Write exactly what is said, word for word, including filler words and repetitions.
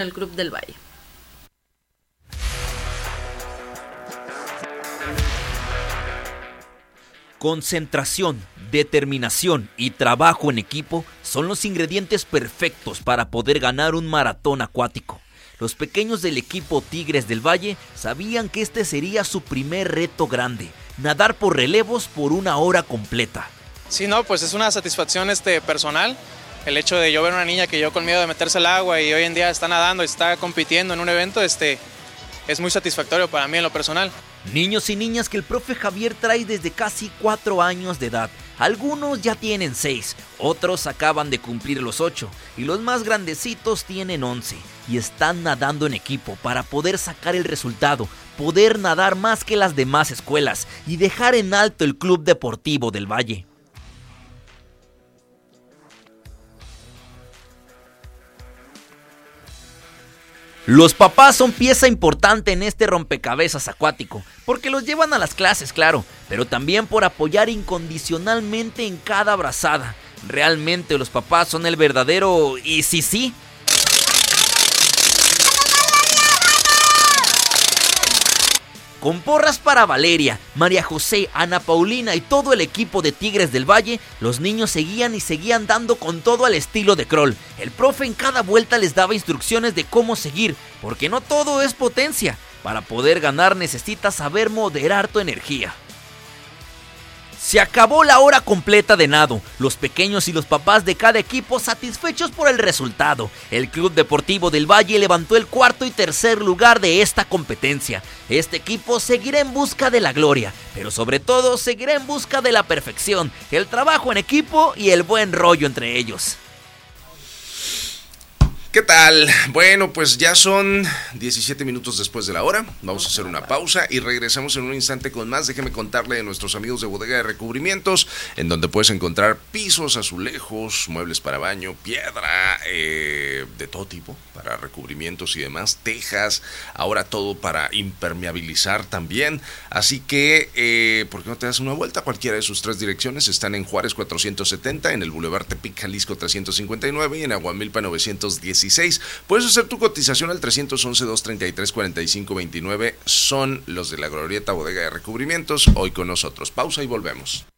el Club del Valle. Concentración, determinación y trabajo en equipo son los ingredientes perfectos para poder ganar un maratón acuático. Los pequeños del equipo Tigres del Valle sabían que este sería su primer reto grande, nadar por relevos por una hora completa. Sí, no, pues es una satisfacción este, personal, el hecho de yo ver a una niña que yo con miedo de meterse al agua y hoy en día está nadando y está compitiendo en un evento, este, es muy satisfactorio para mí en lo personal. Niños y niñas que el profe Javier trae desde casi cuatro años de edad. Algunos ya tienen seis, otros acaban de cumplir los ocho y los más grandecitos tienen once y están nadando en equipo para poder sacar el resultado, poder nadar más que las demás escuelas y dejar en alto el Club Deportivo del Valle. Los papás son pieza importante en este rompecabezas acuático, porque los llevan a las clases, claro, pero también por apoyar incondicionalmente en cada brazada. Realmente los papás son el verdadero y sí, sí. Con porras para Valeria, María José, Ana Paulina y todo el equipo de Tigres del Valle, los niños seguían y seguían dando con todo al estilo de Kroll. El profe en cada vuelta les daba instrucciones de cómo seguir, porque no todo es potencia. Para poder ganar necesitas saber moderar tu energía. Se acabó la hora completa de nado, los pequeños y los papás de cada equipo satisfechos por el resultado. El Club Deportivo del Valle levantó el cuarto y tercer lugar de esta competencia. Este equipo seguirá en busca de la gloria, pero sobre todo seguirá en busca de la perfección, el trabajo en equipo y el buen rollo entre ellos. ¿Qué tal? Bueno, pues ya son diecisiete minutos después de la hora. Vamos a hacer una pausa y regresamos en un instante con más. Déjeme contarle de nuestros amigos de Bodega de Recubrimientos, en donde puedes encontrar pisos, azulejos, muebles para baño, piedra, eh, de todo tipo, para recubrimientos y demás, tejas, ahora todo para impermeabilizar también. Así que, eh, ¿por qué no te das una vuelta? Cualquiera de sus tres direcciones están en Juárez cuatrocientos setenta, en el Boulevard Tepic, Jalisco trescientos cincuenta y nueve y en Aguamilpa novecientos dieciséis. Puedes hacer tu cotización al tres once, dos treinta y tres, cuarenta y cinco veintinueve. Son los de la Glorieta Bodega de Recubrimientos, hoy con nosotros. Pausa y volvemos.